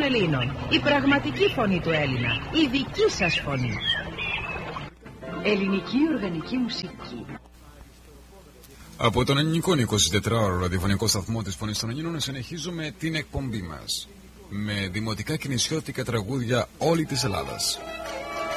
Ελλήνων. Η πραγματική φωνή του Έλληνα. Η δική σας φωνή. Ελληνική οργανική μουσική. Από τον ελληνικό 24ωρο ραδιοφωνικό σταθμό της Φωνής των Ελλήνων συνεχίζουμε την εκπομπή μας με δημοτικά και νησιώτικα τραγούδια όλη της Ελλάδας.